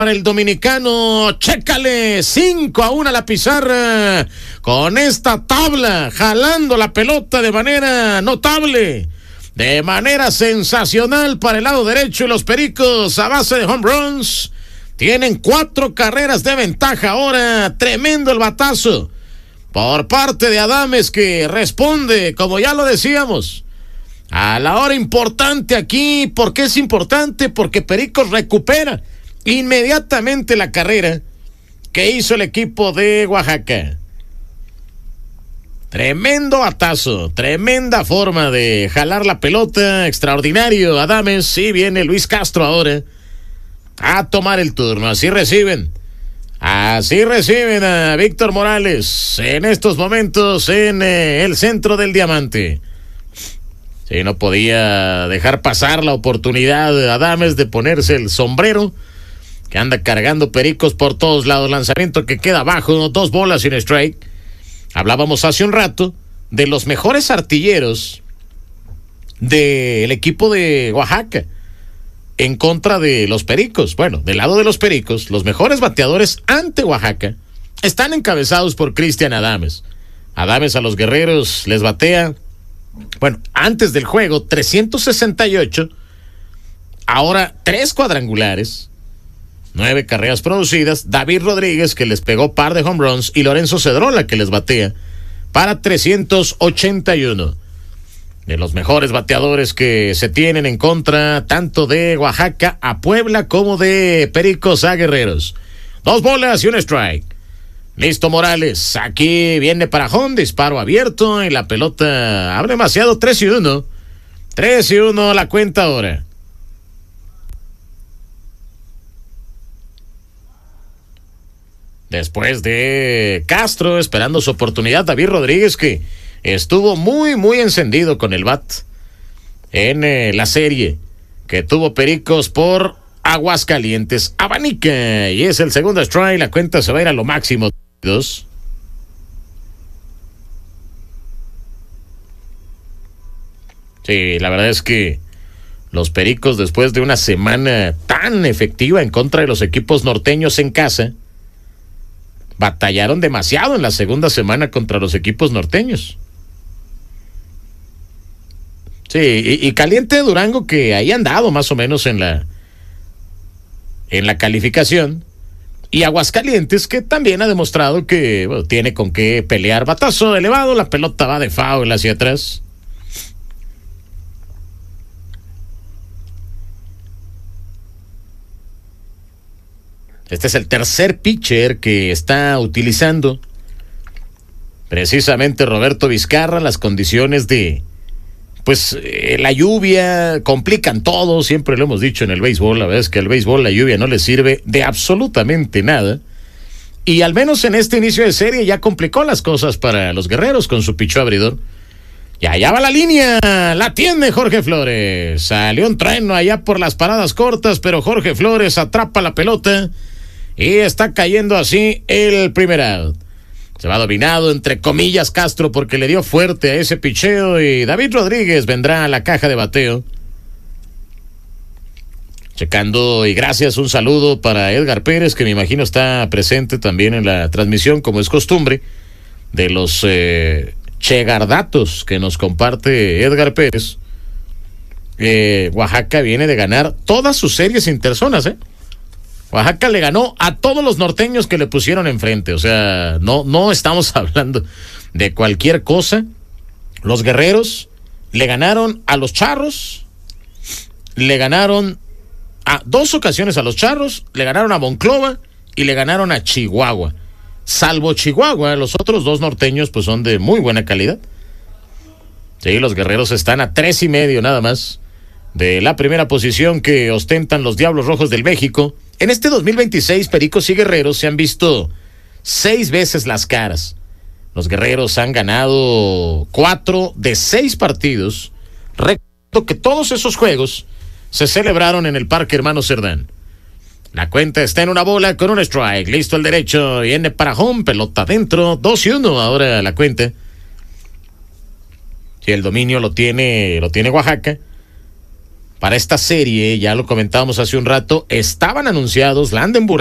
para el dominicano, chécale, 5-1 a la pizarra, con esta tabla, jalando la pelota de manera notable, de manera sensacional para el lado derecho, y los Pericos a base de home runs, tienen 4 carreras de ventaja ahora, tremendo el batazo, por parte de Adames, que responde, como ya lo decíamos, a la hora importante aquí. ¿Por qué es importante? Porque Pericos recupera inmediatamente la carrera que hizo el equipo de Oaxaca. Tremendo batazo, tremenda forma de jalar la pelota, extraordinario Adames. Y viene Luis Castro ahora a tomar el turno. Así reciben a Víctor Morales en estos momentos en el centro del diamante. Sí, no podía dejar pasar la oportunidad de Adames de ponerse el sombrero, que anda cargando Pericos por todos lados. Lanzamiento que queda abajo, 2 bolas sin strike. Hablábamos hace un rato de los mejores artilleros del equipo de Oaxaca en contra de los Pericos. Bueno, del lado de los Pericos, los mejores bateadores ante Oaxaca están encabezados por Cristian Adames. Adames a los guerreros les batea, bueno, antes del juego 368, ahora 3 cuadrangulares, 9 carreras producidas. David Rodríguez, que les pegó par de home runs, y Lorenzo Cedrola, que les batea para 381. De los mejores bateadores que se tienen en contra, tanto de Oaxaca a Puebla como de Pericos a Guerreros. 2 bolas y un strike. Listo Morales, aquí viene para home, disparo abierto, y la pelota abre demasiado. 3-1. 3-1 la cuenta ahora. Después de Castro esperando su oportunidad, David Rodríguez, que estuvo muy encendido con el bat en la serie que tuvo Pericos por Aguascalientes. Abanica, y es el segundo strike. La cuenta se va a ir a lo máximo. 2. Sí, la verdad es que los Pericos, después de una semana tan efectiva en contra de los equipos norteños en casa, batallaron demasiado en la segunda semana contra los equipos norteños. Sí, y Caliente de Durango, que ahí han dado más o menos en la calificación, y Aguascalientes, que también ha demostrado que, bueno, tiene con qué pelear. Batazo elevado, la pelota va de foul hacia atrás. Este es el tercer pitcher que está utilizando precisamente Roberto Vizcarra. Las condiciones de, pues, la lluvia complican todo, siempre lo hemos dicho en el béisbol. La verdad es que al béisbol la lluvia no le sirve de absolutamente nada, y al menos en este inicio de serie ya complicó las cosas para los Guerreros con su pichó abridor. Y allá va la línea, la tiene Jorge Flores. Salió un trueno allá por las paradas cortas, pero Jorge Flores atrapa la pelota y está cayendo así el primer out. Se va dominado, entre comillas, Castro, porque le dio fuerte a ese picheo, y David Rodríguez vendrá a la caja de bateo. Checando, y gracias, un saludo para Edgar Pérez, que me imagino está presente también en la transmisión, como es costumbre, de los chegardatos que nos comparte Edgar Pérez. Oaxaca viene de ganar todas sus series interzonas, Oaxaca le ganó a todos los norteños que le pusieron enfrente. O sea, no estamos hablando de cualquier cosa. Los Guerreros le ganaron a los Charros, le ganaron a 2 ocasiones a los Charros, le ganaron a Monclova y le ganaron a Chihuahua. Salvo Chihuahua, los otros 2 norteños pues son de muy buena calidad. Sí, los Guerreros están a 3.5 nada más de la primera posición que ostentan los Diablos Rojos del México. En este 2026, Pericos y Guerreros se han visto 6 veces las caras. Los Guerreros han ganado 4 de 6 partidos. Recuerdo que todos esos juegos se celebraron en el Parque Hermano Cerdán. La cuenta está en 1 bola con un strike. Listo el derecho, viene para home, pelota adentro, 2-1 ahora la cuenta. Si el dominio lo tiene Oaxaca, para esta serie, ya lo comentábamos hace un rato, estaban anunciados Landenburg